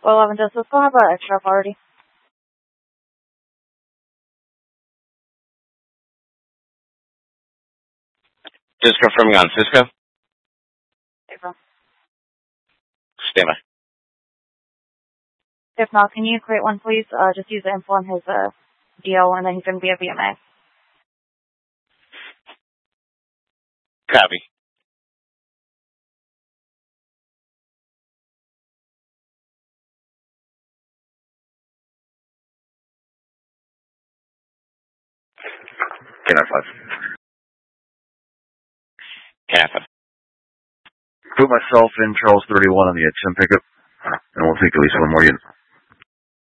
Well, 11, does Cisco have an extra authority? Just confirming on Cisco. April. Stand by. If not, can you create one, please? Just use the info on his deal, and then he's going to be a VMA. Copy. Can I 5? Kappa. Put myself in Charles 31 on the H10 pickup, and we'll take at least one more unit.